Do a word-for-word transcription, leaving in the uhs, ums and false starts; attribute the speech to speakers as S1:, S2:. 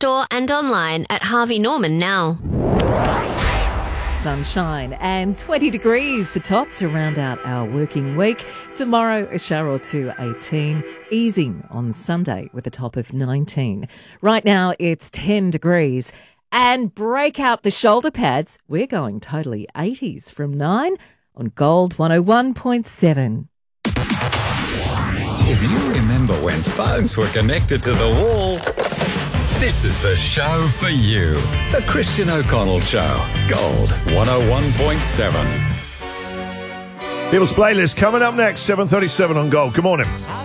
S1: store and online at Harvey Norman now.
S2: Sunshine and twenty degrees, the top to round out our working week. Tomorrow, a shower or two, eighteen. Easing on Sunday with a top of nineteen. Right now, it's ten degrees. And break out the shoulder pads. We're going totally eighties from nine on Gold one oh one point seven.
S3: If you remember when phones were connected to the wall, this is the show for you. The Christian O'Connell Show. Gold one oh one point seven.
S4: People's Playlist coming up next, seven thirty-seven on Gold. Good morning.